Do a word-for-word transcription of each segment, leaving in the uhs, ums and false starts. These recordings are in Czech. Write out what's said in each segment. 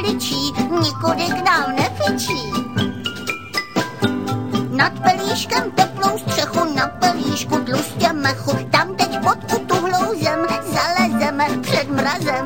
nehličí, nikudy dál nefičí. Nad pelíškem teplou střechu, na pelíšku tlustě mechu, tam teď pod utuhlou zem zalezeme před mrazem.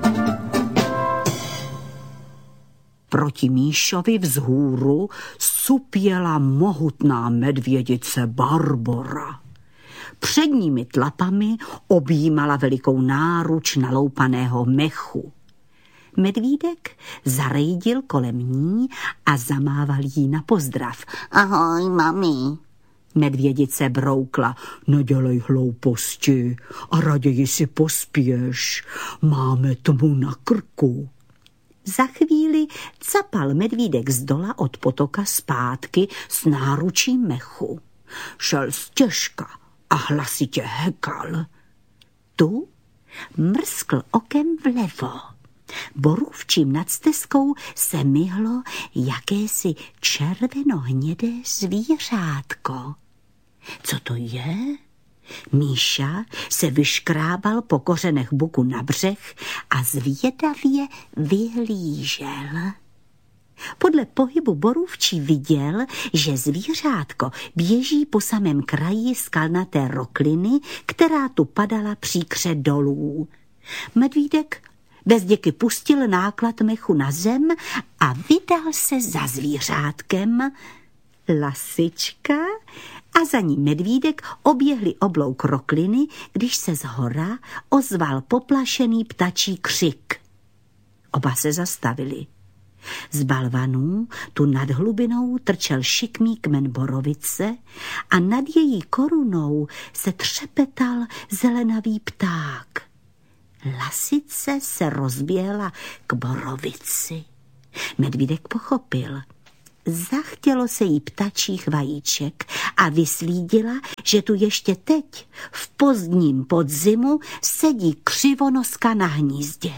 Proti Míšovi vzhůru supěla mohutná medvědice Barbora. Předními tlapami objímala velikou náruč naloupaného mechu. Medvídek zarejdil kolem ní a zamával jí na pozdrav. Ahoj, mami. Medvědice broukla. Nedělej hlouposti a raději si pospěš. Máme tmu na krku. Za chvíli capal medvídek z dola od potoka zpátky s náručí mechu. Šel stěžka a hlasitě hekal. Tu mrskl okem vlevo. Borůvčím nad stezkou se myhlo jakési červeno-hnědé zvířátko. Co to je? Míša se vyškrábal po kořenech buku na břeh a zvědavě vyhlížel. Podle pohybu borůvčí viděl, že zvířátko běží po samém kraji skalnaté rokliny, která tu padala příkře dolů. Medvídek bez děky pustil náklad mechu na zem a vydal se za zvířátkem. Lasička a za ní medvídek oběhli oblouk rokliny, když se zhora ozval poplašený ptačí křik. Oba se zastavili. Z balvanů tu nad hlubinou trčel šikmý kmen borovice a nad její korunou se třepetal zelenavý pták. Lasice se rozběhla k borovici. Medvídek pochopil. Zachtělo se jí ptačích vajíček a vyslídila, že tu ještě teď, v pozdním podzimu, sedí křivonoska na hnízdě.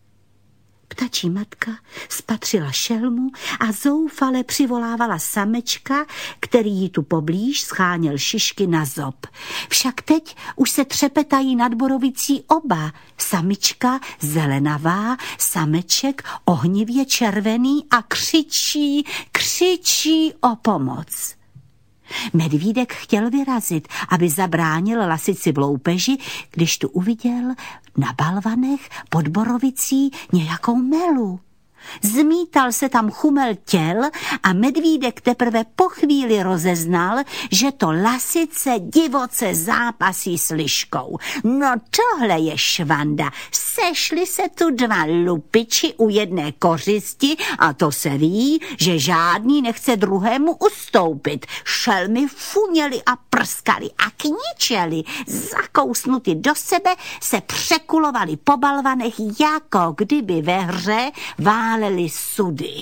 Ptačí matka spatřila šelmu a zoufale přivolávala samečka, který jí tu poblíž scháněl šišky na zob. Však teď už se třepetají nad borovicí oba. Samička zelenavá, sameček ohnivě červený a křičí, křičí o pomoc. Medvídek chtěl vyrazit, aby zabránil lasici v loupeži, když tu uviděl na balvanech pod borovicí nějakou melu. Zmítal se tam chumel těl a medvídek teprve po chvíli rozeznal, že to lasice divoce zápasí s liškou. No tohle je švanda. Sešli se tu dva lupiči u jedné kořisti a to se ví, že žádný nechce druhému ustoupit. Šelmy funěli a prskali a kničeli. Zakousnuty do sebe se překulovali po balvanech, jako kdyby ve hře váleli sudy.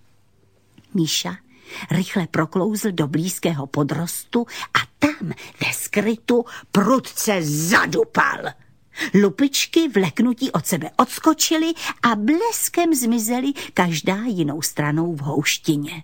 Míša rychle proklouzl do blízkého podrostu a tam ve skrytu prudce zadupal. Lupičky v leknutí od sebe odskočily a bleskem zmizely každá jinou stranou v houštině.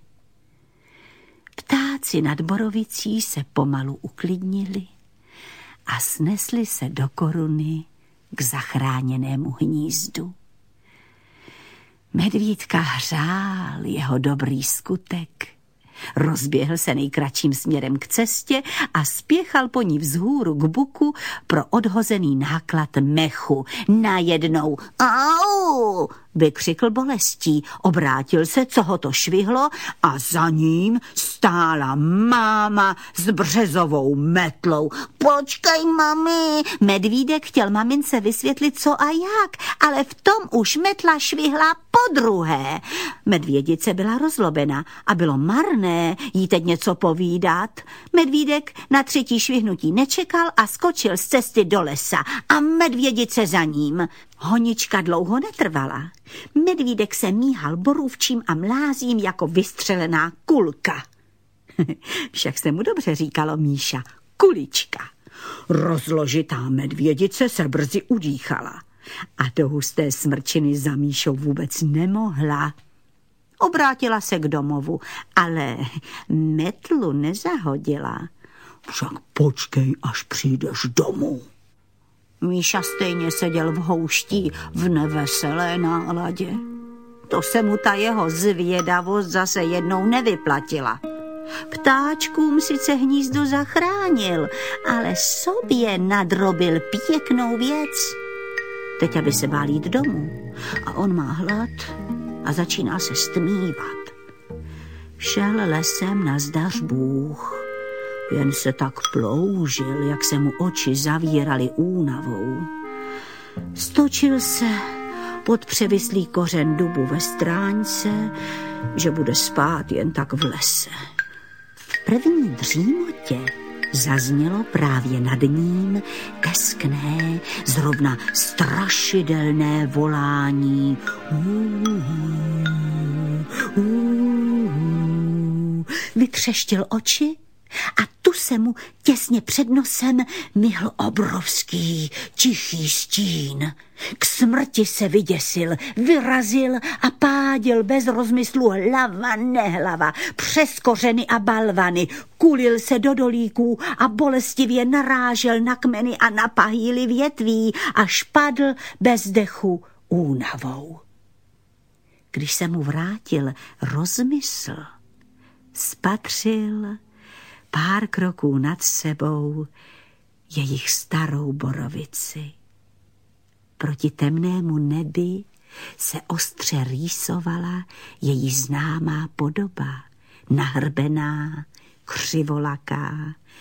Ptáci nad borovicí se pomalu uklidnili a snesli se do koruny k zachráněnému hnízdu. Medvídka hřál jeho dobrý skutek. Rozběhl se nejkratším směrem k cestě a spěchal po ní vzhůru k buku pro odhozený náklad mechu. Najednou au! Vykřikl bolestí, obrátil se, co ho to švihlo, a za ním stála máma s březovou metlou. Počkej, mami! Medvídek chtěl mamince vysvětlit, co a jak, ale v tom už metla švihla podruhé. Medvědice byla rozlobena a bylo marné jí teď něco povídat. Medvídek na třetí švihnutí nečekal a skočil z cesty do lesa a medvědice za ním. Honička dlouho netrvala. Medvídek se míhal borůvčím a mlázím jako vystřelená kulka. Však se mu dobře říkalo Míša, kulička. Rozložitá medvědice se brzy udýchala a do husté smrčiny za Míšou vůbec nemohla. Obrátila se k domovu, ale metlu nezahodila. Však počkej, až přijdeš domů. Míša stejně seděl v houští v neveselé náladě. to se mu ta jeho zvědavost zase jednou nevyplatila. Ptáčkům sice hnízdo zachránil, ale sobě nadrobil pěknou věc. Teď, aby se bál jít domů a on má hlad a začíná se stmívat. Šel lesem nazdař Bůh, jen se tak ploužil, jak se mu oči zavíraly únavou. Stočil se pod převislý kořen dubu ve stráňce, že bude spát jen tak v lese. V první dřímotě zaznělo právě nad ním teskné, zrovna strašidelné volání. Vytřeštil oči a tu se mu těsně před nosem myhl obrovský, tichý stín. K smrti se vyděsil, vyrazil a pádil bez rozmyslu hlava nehlava, přes kořeny a balvany, kulil se do dolíků a bolestivě narážel na kmeny a na pahýly větví, až padl bez dechu únavou. Když se mu vrátil rozmysl, spatřil pár kroků nad sebou jejich starou borovici. Proti temnému nebi se ostře rýsovala její známá podoba, nahrbená, křivolaká,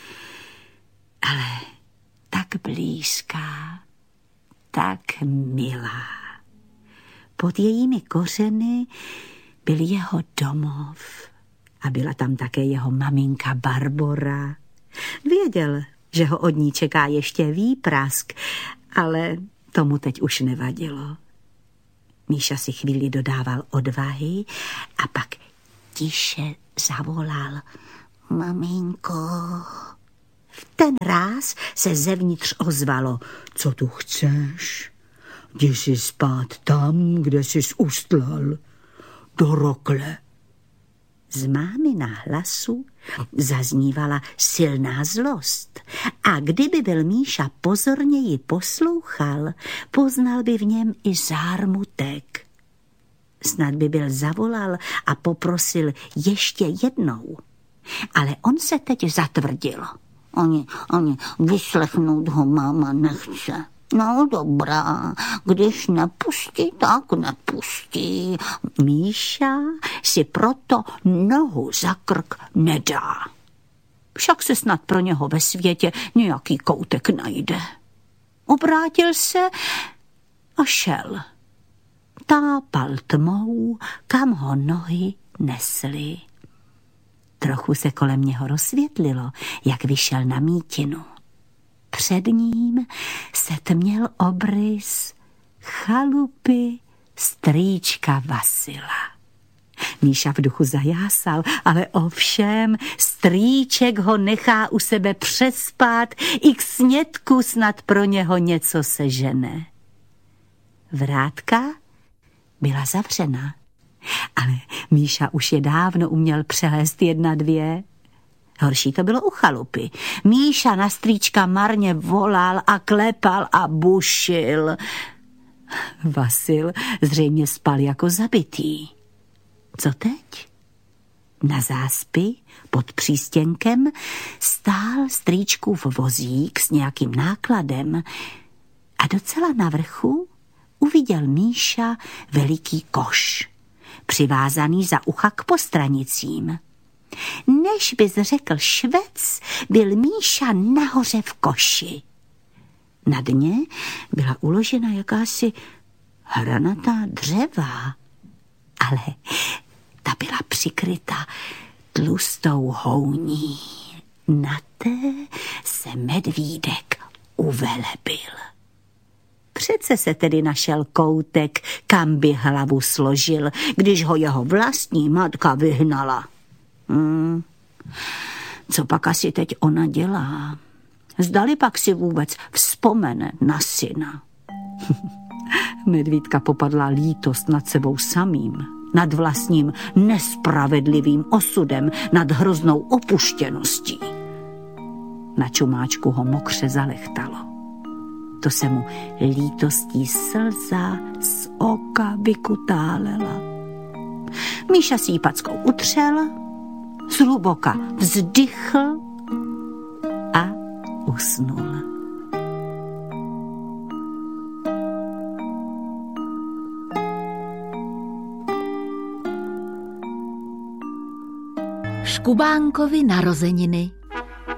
ale tak blízká, tak milá. Pod jejími kořeny byl jeho domov a byla tam také jeho maminka Barbora. Věděl, že ho od ní čeká ještě výprask, ale tomu teď už nevadilo. Míša si chvíli dodával odvahy a pak tiše zavolal: Maminko. V ten ráz se zevnitř ozvalo: Co tu chceš? Jdi si spát tam, kde jsi ustlal, do rokle. Z mámina hlasu zaznívala silná zlost a kdyby byl Míša pozorněji poslouchal, poznal by v něm i zármutek. Snad by byl zavolal a poprosil ještě jednou, ale on se teď zatvrdil. Ani, ani vyslechnout ho máma nechce. No dobrá, když nepustí, tak nepustí. Míša si proto nohu za krk nedá. Však se snad pro něho ve světě nějaký koutek najde. Obrátil se a šel. Tápal tmou, kam ho nohy nesly. Trochu se kolem něho rozsvětlilo, jak vyšel na mítinu. Před ním se tměl obrys chalupy strýčka Vasila. Míša v duchu zajásal, ale ovšem strýček ho nechá u sebe přespát, i k snědku snad pro něho něco sežene. Vrátka byla zavřena, ale Míša už je dávno uměl přelézt jedna dvě. Horší to bylo u chalupy. Míša na strýčka marně volal a klepal a bušil. Vasil zřejmě spal jako zabitý. Co teď? Na záspi pod přístěnkem stál strýčkův vozík s nějakým nákladem a docela na vrchu uviděl Míša veliký koš, přivázaný za ucha k postranicím. Než bys řekl švec, byl Míša nahoře v koši. Na dně byla uložena jakási hranatá dřeva, ale ta byla přikryta tlustou houní. Na té se medvídek uvelebil. Přece se tedy našel koutek, kam by hlavu složil, když ho jeho vlastní matka vyhnala. Hmm. Co pak asi teď ona dělá? Zdali pak si vůbec vzpomene na syna. Medvídka popadla lítost nad sebou samým, nad vlastním nespravedlivým osudem, nad hroznou opuštěností. Na čumáčku ho mokře zalechtalo. To se mu lítostí slza z oka vykutálela. Míša si ji packou utřel, zhluboka vzdychl a usnul. Škubánkovi narozeniny.